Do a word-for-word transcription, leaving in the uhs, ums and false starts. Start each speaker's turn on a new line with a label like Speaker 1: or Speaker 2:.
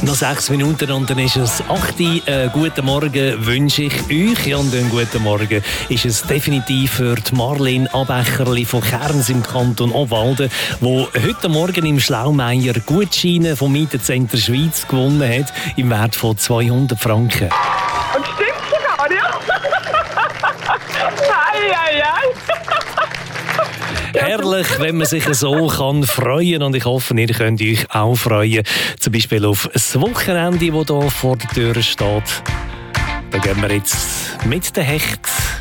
Speaker 1: Noch sechs Minuten und dann ist es acht Uhr. Äh, guten Morgen wünsche ich euch. Ja, und einen guten Morgen ist es definitiv für die Marlene Abecherli von Kerns im Kanton Obwalden, die heute Morgen im Schlaumeier Gutscheine vom Mietencenter Schweiz gewonnen hat, im Wert von zweihundert Franken.
Speaker 2: Und stimmt sogar, ja? Ei, ei, ei.
Speaker 1: Herrlich, wenn man sich so kann freuen, und ich hoffe, ihr könnt euch auch freuen, zum Beispiel auf das Wochenende, das hier vor der Tür steht. Da gehen wir jetzt mit den Hecht